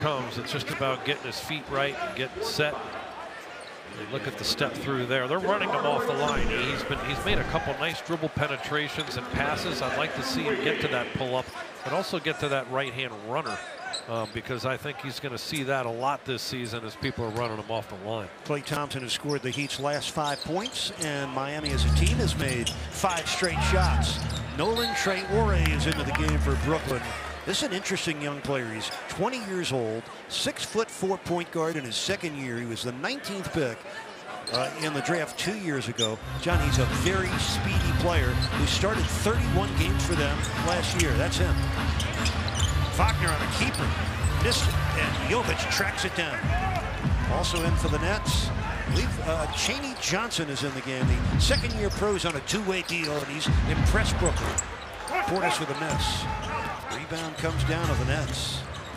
comes. It's just about getting his feet right and getting set. You look at the step through there. They're running him off the line. He's made a couple nice dribble penetrations and passes. I'd like to see him get to that pull-up and also get to that right-hand runner because I think he's going to see that a lot this season as people are running him off the line. Klay Thompson has scored the Heat's last 5 points, and Miami as a team has made 5 straight shots. Nolan Traore is into the game for Brooklyn. This is an interesting young player. He's 20 years old, 6'4" point guard in his second year. He was the 19th pick in the draft 2 years ago. John, he's a very speedy player who started 31 games for them last year. That's him. Wagner on a keeper. Missed it, and Jovic tracks it down. Also in for the Nets, I believe Chaney Johnson is in the game. The second-year pro's on a 2-way deal, and he's impressed Brooklyn. Portis with a miss. Rebound comes down to the Nets.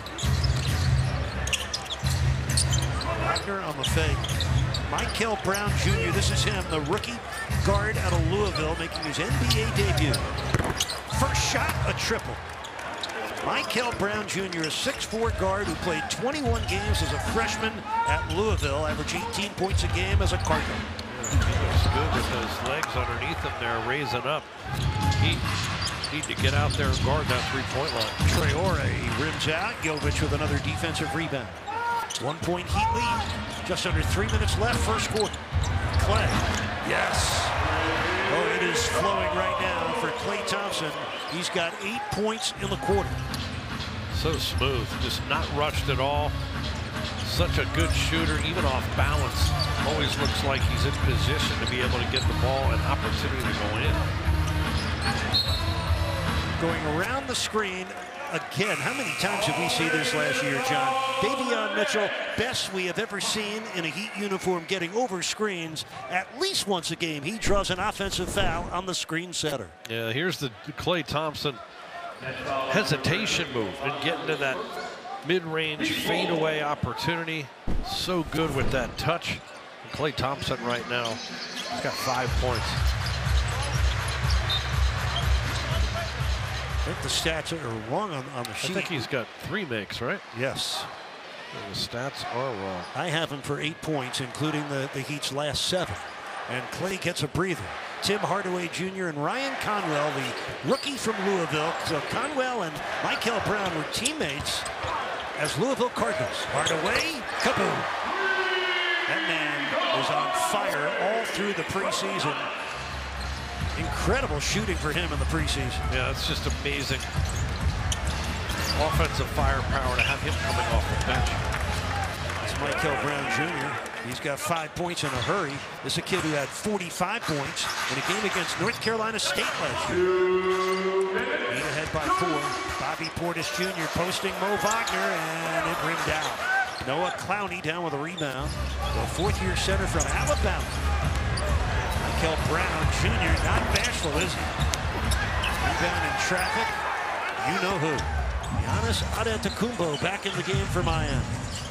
Wagner on the fake. Michael Brown Jr., this is him, the rookie guard out of Louisville, making his NBA debut. First shot, a triple. Michael Brown Jr., a 6'4" guard who played 21 games as a freshman at Louisville, averaged 18 points a game as a Cardinal. He looks good with those legs underneath him there, raising up. He need to get out there and guard that three-point line. Traore rims out. Jovic with another defensive rebound. 1 point Heat lead. Just under 3 minutes left, first quarter. Klay. Yes. Oh, it is flowing right now for Klay Thompson. He's got 8 points in the quarter. So smooth, just not rushed at all. Such a good shooter, even off balance. Always looks like he's in position to be able to get the ball and opportunity to go in. Going around the screen again. How many times have we seen this last year, John? Davion Mitchell, best we have ever seen in a Heat uniform, getting over screens at least once a game. He draws an offensive foul on the screen setter. Yeah, here's the Klay Thompson hesitation move and getting to that mid-range fadeaway opportunity. So good with that touch. And Klay Thompson right now, he's got 5 points. I think the stats are wrong on the sheet. I think he's got 3 makes, right? Yes. The stats are wrong. I have him for 8 points, including the Heat's last 7. And Klay gets a breather. Tim Hardaway Jr. and Ryan Conwell, the rookie from Louisville. So Conwell and Michael Brown were teammates as Louisville Cardinals. Hardaway, kaboom. That man is on fire all through the preseason. Incredible shooting for him in the preseason. Yeah, it's just amazing. Offensive firepower to have him coming off the bench. It's Michael Brown Jr. He's got 5 points in a hurry. This is a kid who had 45 points in a game against North Carolina State last year. Heat ahead by 4. Bobby Portis Jr. posting Mo Wagner, and it rimmed out. Noah Clowney down with a rebound. The 4th-year center from Alabama. Michael Brown Jr. not bashful, is he? Rebound in traffic. You know who. Giannis Antetokounmpo back in the game for Miami.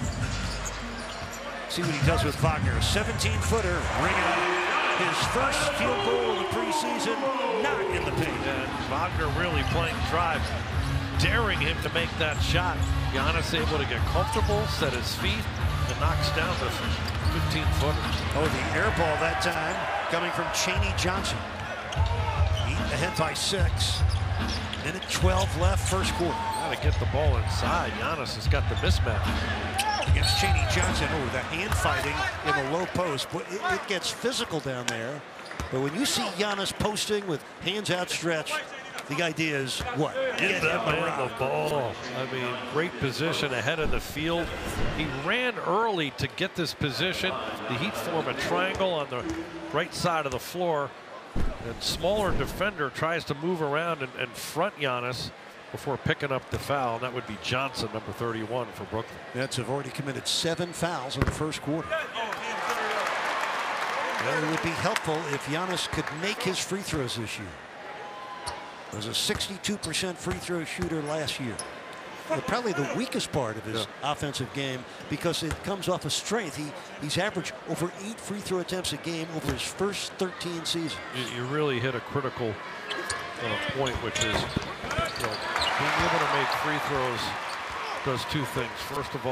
See what he does with Wagner. A 17-footer, ring it up. His first field goal of the preseason, not in the paint. And Wagner really playing drive, daring him to make that shot. Giannis able to get comfortable, set his feet, and knocks down the 15-footer. Oh, the air ball that time coming from Chaney Johnson. Heat ahead by 6. Minute 12 left, first quarter. Got to get the ball inside. Giannis has got the mismatch. Against Chaney Johnson. Oh, the hand fighting in the low post. But it gets physical down there. But when you see Giannis posting with hands outstretched, the idea is what? Get that man the ball. I mean, great position ahead of the field. He ran early to get this position. The Heat form a triangle on the right side of the floor. And smaller defender tries to move around and front Giannis before picking up the foul. That would be Johnson, number 31 for Brooklyn. Nets have already committed 7 fouls in the first quarter. Well, it would be helpful if Giannis could make his free throws this year. He was a 62% free throw shooter last year. Probably the weakest part of his offensive game because it comes off of strength. He's averaged over 8 free throw attempts a game over his first 13 seasons. You really hit a critical point, which is being able to make free throws does two things. First of all,